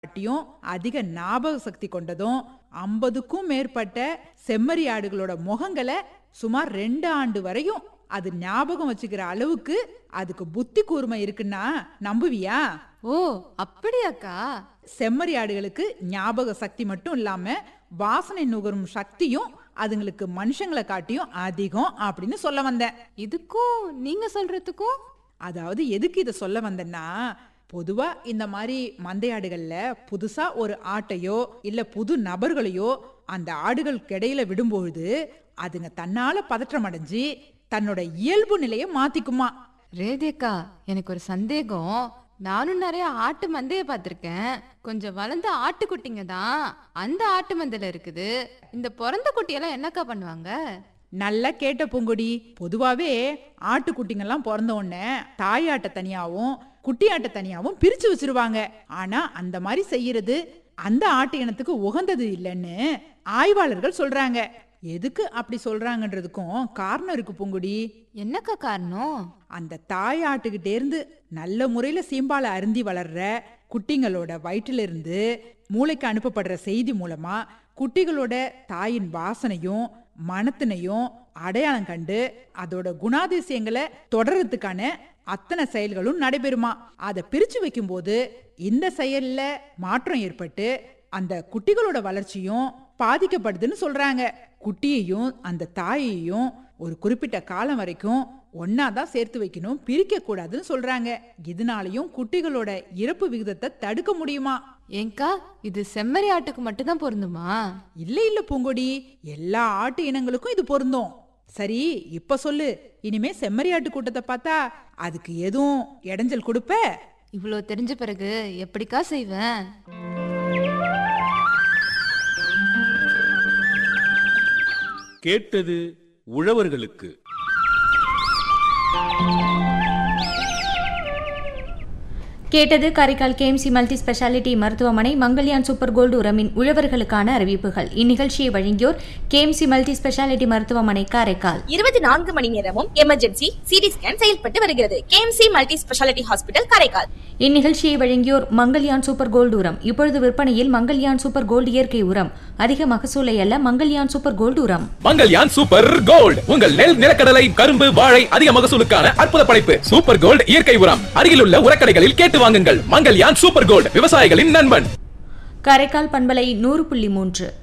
காட்டியும் அதிக ஞாபக சக்தி கொண்டதும் 50க்கும் மேற்பட்ட செம்மறி ஆடுகளோட முகங்களை சுமார் 2 ஆண்டு வரையும் அது ஞாபகம் வச்சுக்கிற அளவுக்கு அதுக்கு புத்தி கூர்மை இருக்குன்னா நம்புவியா? ஓ அப்படியாக்கா? செம்மறி ஆடுகளுக்கு ஞாபக சக்தி மட்டும் இல்லாம வாசனை நுகரும் சக்தியும் அதுங்களுக்கு மனுஷங்களை காட்டியும் அதிகம் அப்படின்னு சொல்ல வந்தேன். இதுக்கும் நீங்க சொல்றதுக்கும் அதாவது எதுக்கு இதை சொல்ல வந்தேன்னா, பொதுவா இந்த மாதிரி மந்தையாடுகள்ல புதுசா ஒரு ஆட்டையோ இல்ல புது நபர்களையோ அந்த ஆடுகளுக்கு இடையில விடும்பொழுது அதுங்க தன்னால பதற்றம் அடைஞ்சு தன்னோட இயல்பு நிலையை மாத்திக்குமா. ரேதியக்கா, எனக்கு ஒரு சந்தேகம். நானும் நிறைய ஆட்டு மந்தைய பார்த்திருக்கேன். கொஞ்சம் வளர்ந்த ஆட்டுக்குட்டிங்க தான் அந்த ஆட்டு மந்தையில இருக்குது. இந்த பிறந்த குட்டியெல்லாம் என்னக்கா பண்ணுவாங்க? நல்லா கேட்ட பூங்கொடி. பொதுவாவே ஆட்டுக்குட்டிங்கெல்லாம் பிறந்த உடனே தாயாட்டை தனியாவும் குட்டி ஆட்டை தனியாவும் பிரிச்சு வச்சிருவாங்க. ஆனா அந்த மாதிரி செய்யறது அந்த ஆட்டு இனத்துக்கு உகந்தது இல்லைன்னு ஆய்வாளர்கள் சொல்றாங்க. எதுக்கு அப்படி சொல்றாங்கன்றதுக்கும் காரணம் இருக்கு பூங்குடி. என்னக்கா காரணம்? அந்த தாயாட்டுக்கிட்டே இருந்து நல்ல முறையில சீம்பால அருந்தி வளர்ற குட்டிங்களோட வயிற்றுல இருந்து மூளைக்கு அனுப்பப்படுற செய்தி மூலமா குட்டிகளோட தாயின் வாசனையும் மனத்தினையும் அடையாளம் கண்டு அதோட குணாதிசயங்களை தொடர்றதுக்கான அத்தனை செயல்களும் நடைபெறுமா. அதை பிரிச்சு வைக்கும் போது இந்த செயல்ல மாற்றம் ஏற்பட்டு அந்த குட்டிகளோட வளர்ச்சியும் பாதிக்கப்படுதுன்னு சொல்றாங்க. குட்டியையும் அந்த தாயையும் ஒரு குறிப்பிட்ட காலம் வரைக்கும் ஒன்னாதான் சேர்த்து வைக்கணும், பிரிக்க கூடாதுன்னு சொல்றாங்க. இதனாலையும் குட்டிகளோட இறப்பு விகிதத்தை தடுக்க முடியுமா. ஏங்கா, இது செம்மறி ஆட்டுக்கு மட்டும்தான் பொருந்துமா? இல்ல பூங்கொடி, எல்லா ஆட்டு இனங்களுக்கும் இது பொருந்தும். சரி, இப்ப சொல்லு, இனிமே செம்மறி ஆட்டு கூட்டத்தை பார்த்தா அதுக்கு எதுவும் இடைஞ்சல் கொடுப்ப? இவ்வளோ தெரிஞ்ச பிறகு எப்படிக்கா செய்வேன்? கேட்டது உழவர்களுக்கு. கேட்டது காரைக்கால் கேஎம்சி மல்டி ஸ்பெஷாலிட்டி மருத்துவமனை மங்கல்யான் சூப்பர் கோல்டு உரமின் உழவர்களுக்கான அறிவிப்புகள். இந்நிகழ்ச்சியை வழங்கியோர் கேஎம்சி மல்டி ஸ்பெஷாலிட்டி மருத்துவமனை காரைக்கால். 24 மணி நேரமும் எமர்ஜென்சி சிடி ஸ்கேன் செயல்பட்டு வருகிறது. KMC multi speciality hospital Karaikal. இந்நிகழ்ச்சியை வழங்கியோர் மங்கல்யான் சூப்பர் கோல்டு உரம். இப்பொழுது விற்பனையில் மங்கல்யான் சூப்பர் கோல்டு இயற்கை உரம். அதிக மகசூலை அல்ல, மங்கல்யான் சூப்பர் கோல்டு உரம். மங்கல்யான் சூப்பர் கோல்டு உங்கள் நெல், நிலக்கடலை, கரும்பு, வாழை அதிக மகசூலுக்கான அற்புத படைப்பு. சூப்பர் கோல்டு இயற்கை உரம் அருகிலுள்ள உரக்கடைகளில் கேட்டு வாங்குங்கள். மங்கல்யான் சூப்பர் கோல்டு, விவசாயிகளின் நண்பன். காரைக்கால் பண்பலை 100.3.